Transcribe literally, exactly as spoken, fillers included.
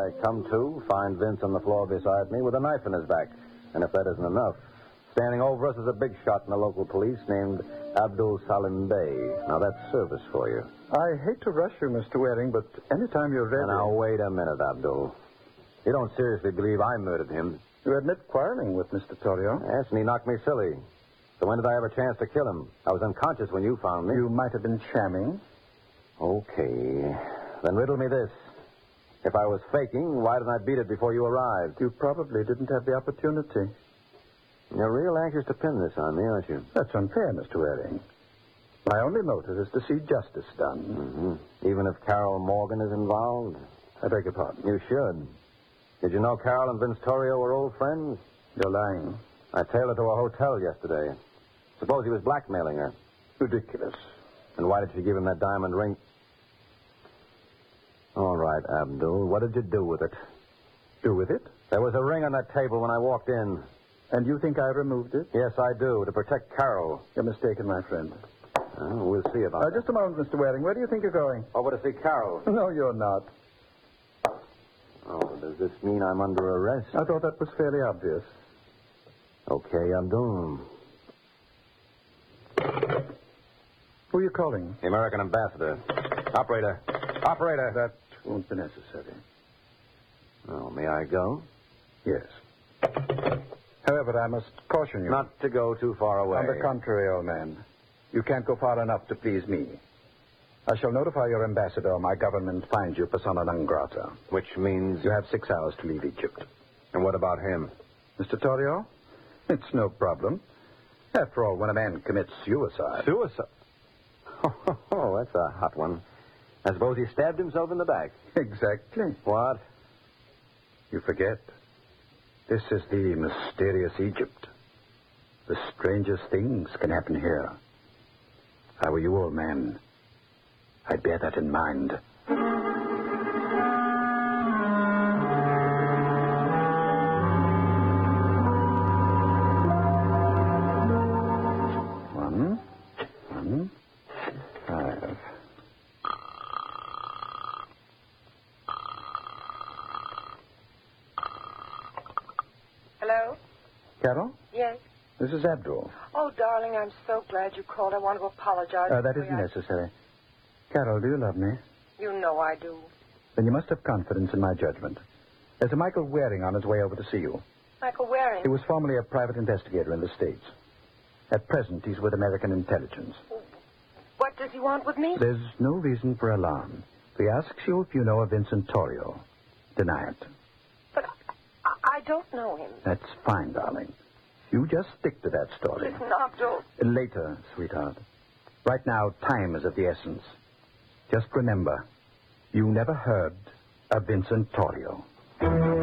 I come to, find Vince on the floor beside me with a knife in his back. And if that isn't enough, standing over us is a big shot in the local police named Abdul Salim Bey. Now, that's service for you. I hate to rush you, Mister Waring, but anytime you're ready... Now, wait a minute, Abdul. You don't seriously believe I murdered him? You admit quarreling with Mister Torrio? Yes, and he knocked me silly. So when did I have a chance to kill him? I was unconscious when you found me. You might have been shamming. Okay. Then riddle me this. If I was faking, why didn't I beat it before you arrived? You probably didn't have the opportunity. You're real anxious to pin this on me, aren't you? That's unfair, Mister Waring. My only motive is to see justice done. Mm-hmm. Even if Carol Morgan is involved? I beg your pardon. You should. Did you know Carol and Vince Torrio were old friends? You're lying. I tailed her to a hotel yesterday. Suppose he was blackmailing her. Ridiculous. And why did she give him that diamond ring? All right, Abdul. What did you do with it? Do with it? There was a ring on that table when I walked in. And you think I removed it? Yes, I do, to protect Carol. You're mistaken, my friend. Uh, we'll see about uh, that. Just a moment, Mister Waring. Where do you think you're going? Over to see Carol. No, you're not. Oh, does this mean I'm under arrest? I thought that was fairly obvious. Okay, Abdul. Who are you calling? The American ambassador. Operator. Operator. That won't be necessary. Oh, may I go? Yes. However, I must caution you. Not to go too far away. On the contrary, old man. You can't go far enough to please me. I shall notify your ambassador my government finds you persona non grata. Which means... You have six hours to leave Egypt. And what about him? Mister Torrio? It's no problem. After all, when a man commits suicide... Suicide? Oh, that's a hot one. I suppose he stabbed himself in the back. Exactly. What? You forget. This is the mysterious Egypt. The strangest things can happen here. If I were you, old man, I'd bear that in mind. One, one, five. Hello? Carol? Yes. This is Abdul. Oh, darling, I'm so glad you called. I want to apologize. Uh, that for isn't I... necessary. Carol, do you love me? You know I do. Then you must have confidence in my judgment. There's a Michael Waring on his way over to see you. Michael Waring? He was formerly a private investigator in the States. At present, he's with American intelligence. What does he want with me? There's no reason for alarm. If he asks you if you know a Vincent Torrio, deny it. But I, I don't know him. That's fine, darling. You just stick to that story. Listen, Abdul. Later, sweetheart. Right now, time is of the essence. Just remember, you never heard of Vincent Torrio.